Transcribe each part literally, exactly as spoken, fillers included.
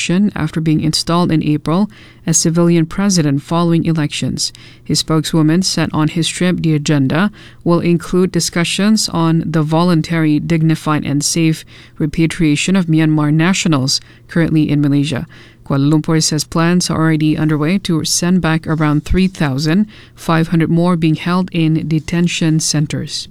election after being installed in April as civilian president following elections. His spokeswoman said on his trip the agenda will include discussions on the voluntary, dignified and safe repatriation of Myanmar nationals currently in Malaysia. Kuala Lumpur says plans are already underway to send back around three thousand five hundred more being held in detention centers.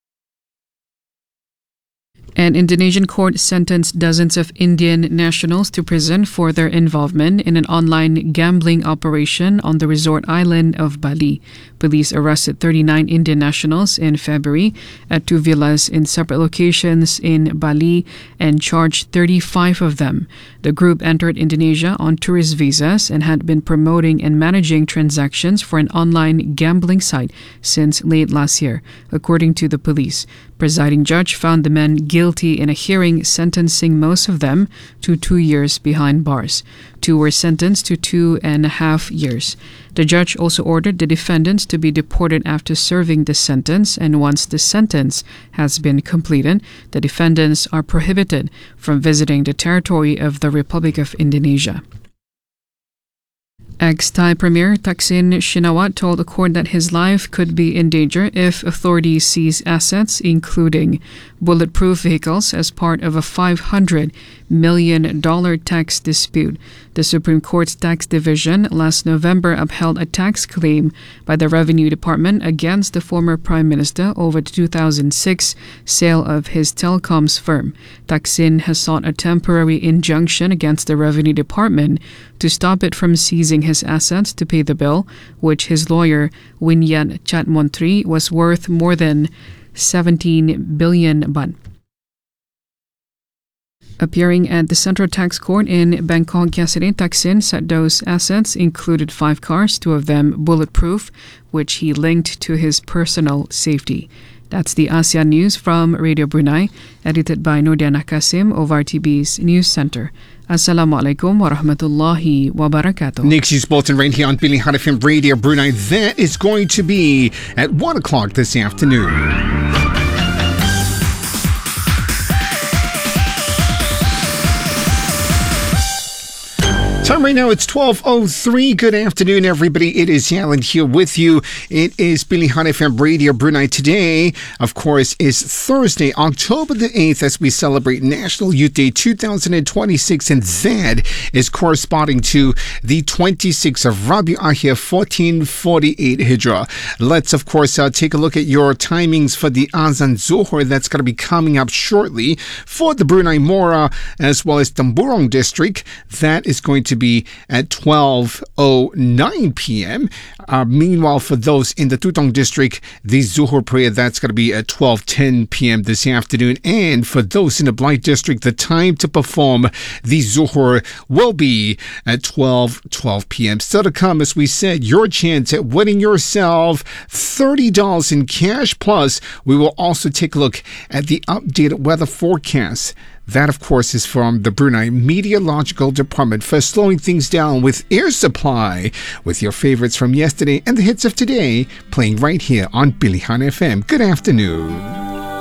An Indonesian court sentenced dozens of Indian nationals to prison for their involvement in an online gambling operation on the resort island of Bali. Police arrested thirty-nine Indian nationals in February at two villas in separate locations in Bali and charged thirty-five of them. The group entered Indonesia on tourist visas and had been promoting and managing transactions for an online gambling site since late last year, according to the police. Presiding judge found the men guilty in a hearing sentencing most of them to two years behind bars. Two were sentenced to two and a half years. The judge also ordered the defendants to be deported after serving the sentence, and once the sentence has been completed, the defendants are prohibited from visiting the territory of the Republic of Indonesia. Ex-Thai Premier Thaksin Shinawatra told the court that his life could be in danger if authorities seize assets, including bulletproof vehicles, as part of a five hundred million dollars tax dispute. The Supreme Court's Tax Division last November upheld a tax claim by the Revenue Department against the former Prime Minister over the two thousand six sale of his telecoms firm. Thaksin has sought a temporary injunction against the Revenue Department to stop it from seizing his assets to pay the bill, which his lawyer Winyat Chatmontri was worth more than seventeen billion baht. Appearing at the Central Tax Court in Bangkok yesterday, Thaksin said those assets included five cars, two of them bulletproof, which he linked to his personal safety. That's the ASEAN News from Radio Brunei, edited by Nordiana Kasim of R T B's News Center. Assalamualaikum warahmatullahi wabarakatuh. Next news bulletin right here on Pilihan F M Radio Brunei. That is going to be at one o'clock this afternoon. Time right now, it's twelve oh three. Good afternoon, everybody. It is Alan here with you. It is Pilihan F M Radio Brunei. Today, of course, is Thursday, October the eighth, as we celebrate National Youth Day two thousand twenty-six, and that is corresponding to the twenty-sixth of Rabi' Ahir fourteen forty-eight Hijrah. Let's, of course, uh, take a look at your timings for the Azan Zuhur that's going to be coming up shortly for the Brunei Mora as well as Temburong District. That is going to be at twelve oh nine p.m. Uh, meanwhile, for those in the Tutong District, the Zuhur prayer, that's going to be at twelve ten p.m. this afternoon. And for those in the Blight District, the time to perform the Zuhur will be at twelve twelve p.m. Still to come, as we said, your chance at winning yourself thirty dollars in cash. Plus, we will also take a look at the updated weather forecast. That, of course, is from the Brunei Meteorological Department. For slowing things down with Air Supply, with your favorites from yesterday and the hits of today, playing right here on Pilihan F M. Good afternoon.